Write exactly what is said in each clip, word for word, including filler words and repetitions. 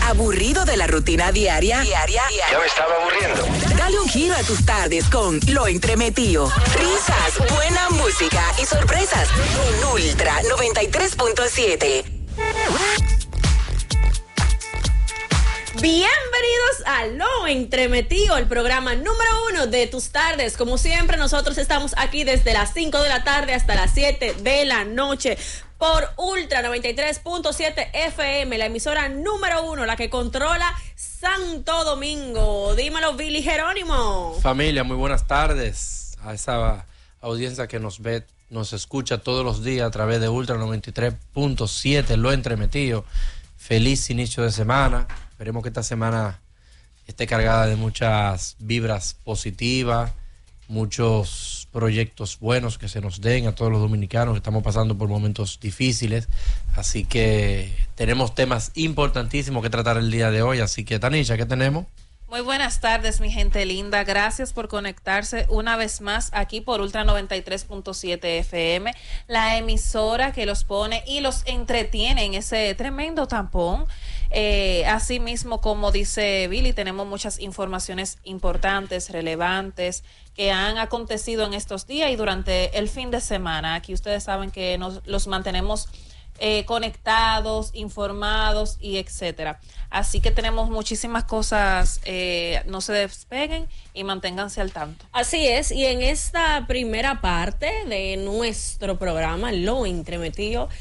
¿Aburrido de la rutina diaria? Diaria. Ya me estaba aburriendo. Dale un giro a tus tardes con Lo Entremetido. Risas, buena música y sorpresas en Ultra noventa y tres punto siete. Bienvenidos a Lo Entremetido, el programa número uno de tus tardes. Como siempre, nosotros estamos aquí desde las cinco de la tarde hasta las siete de la noche por Ultra noventa y tres punto siete F M, la emisora número uno, la que controla Santo Domingo. Dímelo, Billy Jerónimo. Familia, muy buenas tardes a esa audiencia que nos ve, nos escucha todos los días a través de Ultra noventa y tres punto siete, Lo Entremetido. Feliz inicio de semana. Esperemos que esta semana esté cargada de muchas vibras positivas, muchos proyectos buenos que se nos den a todos los dominicanos que estamos pasando por momentos difíciles. Así que tenemos temas importantísimos que tratar el día de hoy. Así que, Tanisha, ¿qué tenemos? Muy buenas tardes, mi gente linda. Gracias por conectarse una vez más aquí por Ultra noventa y tres punto siete F M, la emisora que los pone y los entretiene en ese tremendo tampón. Eh, así mismo, como dice Billy, tenemos muchas informaciones importantes, relevantes, que han acontecido en estos días y durante el fin de semana. Aquí ustedes saben que nos los mantenemos Eh, conectados, informados y etcétera. Así que tenemos muchísimas cosas, eh, no se despeguen y manténganse al tanto. Así es, y en esta primera parte de nuestro programa, Lo Entremetido,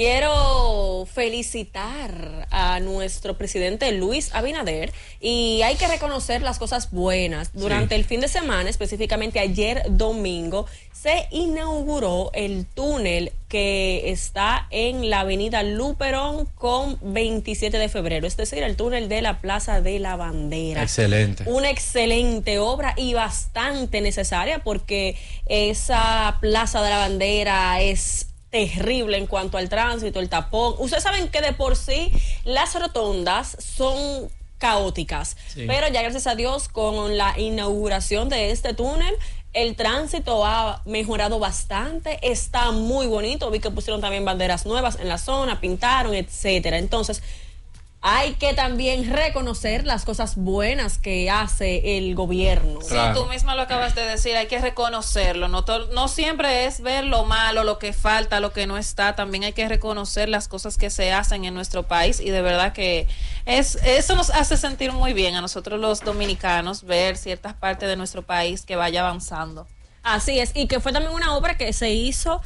quiero felicitar a nuestro presidente Luis Abinader, y hay que reconocer las cosas buenas. Durante sí. el fin de semana, específicamente ayer domingo, se inauguró el túnel que está en la avenida Luperón con veintisiete de febrero, es decir, el túnel de la Plaza de la Bandera. Excelente. Una excelente obra y bastante necesaria, porque esa Plaza de la Bandera es terrible en cuanto al tránsito, el tapón. Ustedes saben que de por sí las rotondas son caóticas, sí. pero ya gracias a Dios con la inauguración de este túnel el tránsito ha mejorado bastante, está muy bonito. Vi que pusieron también banderas nuevas en la zona, pintaron, etcétera. Entonces hay que también reconocer las cosas buenas que hace el gobierno. Claro. Sí, tú misma lo acabas de decir, hay que reconocerlo. No, to- no siempre es ver lo malo, lo que falta, lo que no está. También hay que reconocer las cosas que se hacen en nuestro país, y de verdad que es eso nos hace sentir muy bien a nosotros los dominicanos, ver ciertas partes de nuestro país que vaya avanzando. Así es, y que fue también una obra que se hizo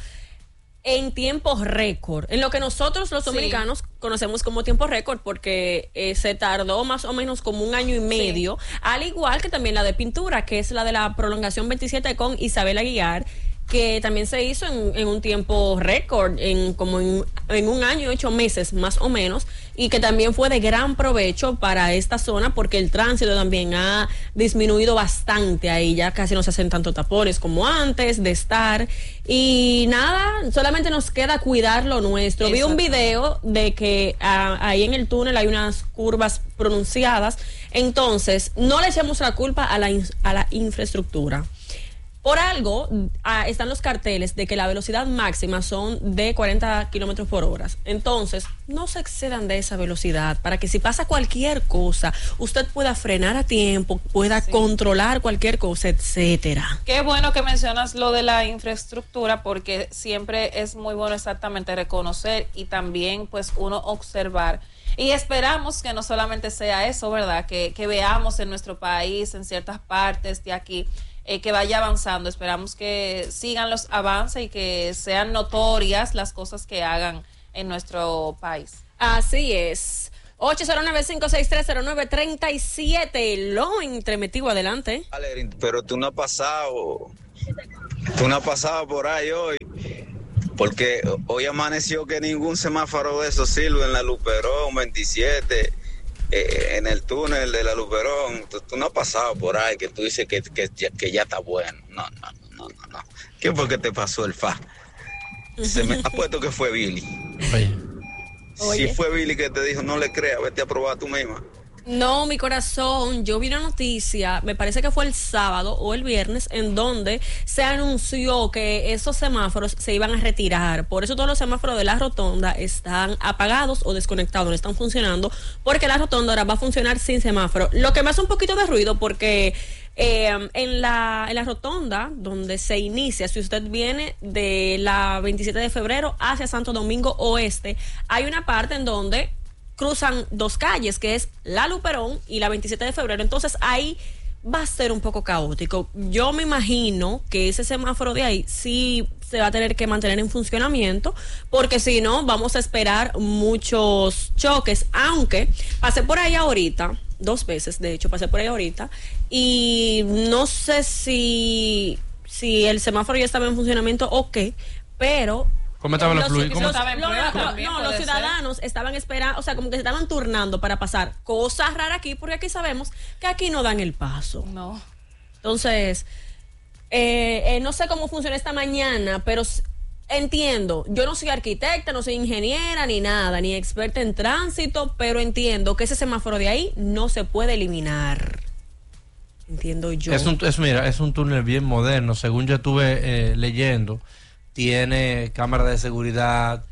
en tiempo récord, en lo que nosotros los dominicanos sí. conocemos como tiempo récord, porque eh, se tardó más o menos como un año y medio, sí. al igual que también la de pintura, que es la de la prolongación veintisiete con Isabel Aguilar, que también se hizo en, en un tiempo récord, en como en, en un año y ocho meses más o menos, y que también fue de gran provecho para esta zona, porque el tránsito también ha disminuido bastante ahí, ya casi no se hacen tanto tapones como antes de estar, y nada, solamente nos queda cuidar lo nuestro. Vi un video de que ah, ahí en el túnel hay unas curvas pronunciadas, entonces no le echemos la culpa a la, a la infraestructura. Por algo, ah, están los carteles de que la velocidad máxima son de cuarenta kilómetros por hora. Entonces, no se excedan de esa velocidad, para que si pasa cualquier cosa, usted pueda frenar a tiempo, pueda sí. controlar cualquier cosa, etcétera. Qué bueno que mencionas lo de la infraestructura, porque siempre es muy bueno exactamente reconocer y también pues uno observar. Y esperamos que no solamente sea eso, ¿verdad? Que, que veamos en nuestro país, en ciertas partes de aquí, Eh, que vaya avanzando. Esperamos que sigan los avances y que sean notorias las cosas que hagan en nuestro país. Así es. ocho cero nueve, cinco seis tres, cero nueve tres siete, Lo Entremetido, adelante. Pero tú no has pasado, tú no has pasado por ahí hoy, porque hoy amaneció que ningún semáforo de esos sirve en la Luperón veintisiete, Eh, en el túnel de la Luperón. Tú, tú no has pasado por ahí que tú dices que, que, que ya está bueno. No, no, no, no, no. ¿Qué fue que te pasó el fa? Se me ha puesto que fue Billy. Oye. Si fue Billy que te dijo, no le creas, vete a probar tú misma. No, mi corazón, yo vi una noticia, me parece que fue el sábado o el viernes, en donde se anunció que esos semáforos se iban a retirar. Por eso todos los semáforos de la rotonda están apagados o desconectados, no están funcionando, porque la rotonda ahora va a funcionar sin semáforo. Lo que me hace un poquito de ruido porque eh, en la, en la rotonda donde se inicia, si usted viene de la veintisiete de febrero hacia Santo Domingo Oeste, hay una parte en donde cruzan dos calles, que es la Luperón y la veintisiete de febrero. Entonces ahí va a ser un poco caótico. Yo me imagino que ese semáforo de ahí sí se va a tener que mantener en funcionamiento, porque si no vamos a esperar muchos choques. Aunque pasé por ahí ahorita, dos veces de hecho pasé por ahí ahorita, y no sé si, si el semáforo ya estaba en funcionamiento o qué, pero ¿Cómo estaban los fluidos? Los, los, los, no, los ciudadanos ser. estaban esperando, o sea, como que se estaban turnando para pasar. Cosas raras aquí, porque aquí sabemos que aquí no dan el paso. No. Entonces, eh, eh, no sé cómo funciona esta mañana, pero entiendo. Yo no soy arquitecta, no soy ingeniera, ni nada, ni experta en tránsito, pero entiendo que ese semáforo de ahí no se puede eliminar. Entiendo yo. Es un, es, mira, es un túnel bien moderno, según yo estuve eh, leyendo. Tiene cámara de seguridad,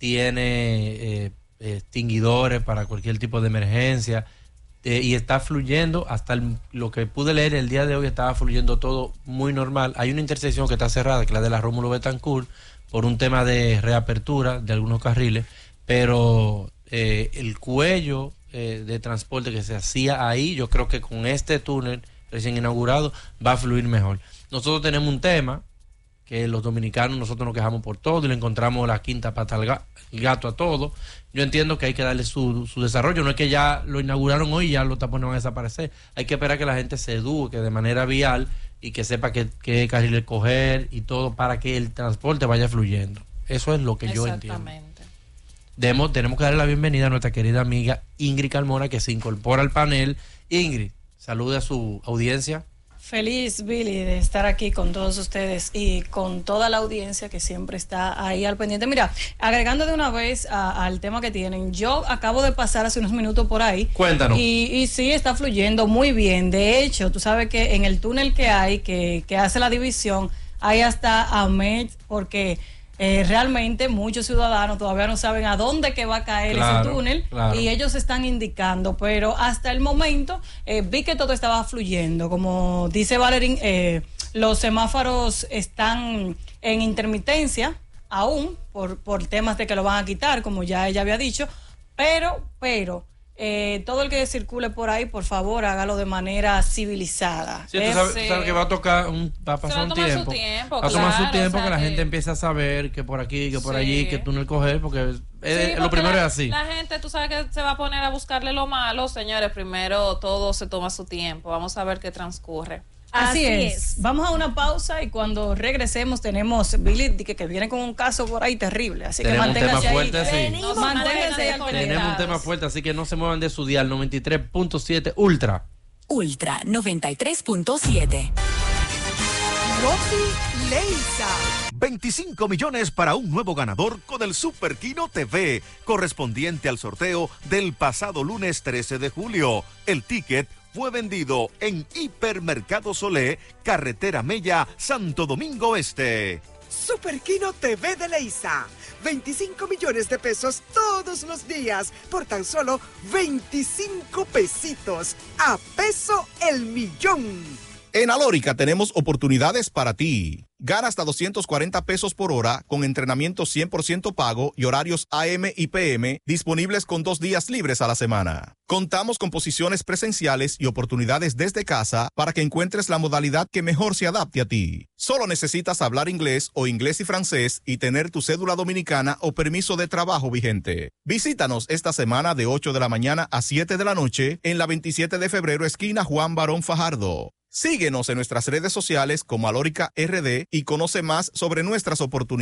tiene eh, extinguidores para cualquier tipo de emergencia, eh, y está fluyendo hasta el, lo que pude leer el día de hoy, estaba fluyendo todo muy normal. Hay una intersección que está cerrada, que es la de la Rómulo Betancourt, por un tema de reapertura de algunos carriles, pero eh, el cuello eh, de transporte que se hacía ahí, yo creo que con este túnel recién inaugurado va a fluir mejor. Nosotros tenemos un tema que los dominicanos nosotros nos quejamos por todo y le encontramos la quinta pata al ga, el gato a todo. Yo entiendo que hay que darle su, su desarrollo, no es que ya lo inauguraron hoy y ya los tapones van a desaparecer. Hay que esperar que la gente se eduque de manera vial y que sepa qué, qué carril coger y todo para que el transporte vaya fluyendo. Eso es lo que yo entiendo. Demos, tenemos que darle la bienvenida a nuestra querida amiga Ingrid Carmona, que se incorpora al panel. Ingrid, salude a su audiencia. Feliz, Billy, de estar aquí con todos ustedes y con toda la audiencia que siempre está ahí al pendiente. Mira, agregando de una vez a, al tema que tienen, yo acabo de pasar hace unos minutos por ahí. Cuéntanos. Y, y sí, está fluyendo muy bien. De hecho, tú sabes que en el túnel que hay, que, que hace la división, hay hasta Ahmed, porque Eh, realmente muchos ciudadanos todavía no saben a dónde que va a caer claro, ese túnel, claro. Y ellos están indicando, pero hasta el momento eh, vi que todo estaba fluyendo. Como dice Valerín, eh, los semáforos están en intermitencia aún por, por temas de que lo van a quitar, como ya ella había dicho, pero, pero Eh, todo el que circule por ahí, por favor, hágalo de manera civilizada. Sí, tú sabes, sí. sabes que va a tocar, un, va a pasar un tiempo. tiempo. Va a tomar claro, su tiempo, o sea, que la que... gente empiece a saber que por aquí, que por sí. allí, que túnel coger, porque, sí, es, porque lo primero la, es así. La gente, tú sabes que se va a poner a buscarle lo malo, señores. Primero todo se toma su tiempo. Vamos a ver qué transcurre. Así, Así es. es. Vamos a una pausa y cuando regresemos tenemos Billy que, que viene con un caso por ahí terrible. Así tenemos que manténgase un tema fuerte, ahí. sí. No, manténgase ahí. Tenemos un tema fuerte, así que no se muevan de su dial noventa y tres punto siete Ultra. Ultra noventa y tres punto siete. Rosy Leisa. veinticinco millones para un nuevo ganador con el Super Kino T V, correspondiente al sorteo del pasado lunes trece de julio. El ticket fue vendido en Hipermercado Solé, Carretera Mella, Santo Domingo Este. Super Kino T V de Leisa. veinticinco millones de pesos todos los días por tan solo veinticinco pesitos. A peso el millón. En Alórica tenemos oportunidades para ti. Gana hasta doscientos cuarenta pesos por hora con entrenamiento cien por ciento pago y horarios A M y P M disponibles con dos días libres a la semana. Contamos con posiciones presenciales y oportunidades desde casa para que encuentres la modalidad que mejor se adapte a ti. Solo necesitas hablar inglés o inglés y francés y tener tu cédula dominicana o permiso de trabajo vigente. Visítanos esta semana de ocho de la mañana a siete de la noche en la veintisiete de febrero, esquina Juan Barón Fajardo. Síguenos en nuestras redes sociales como Alórica R D y conoce más sobre nuestras oportunidades.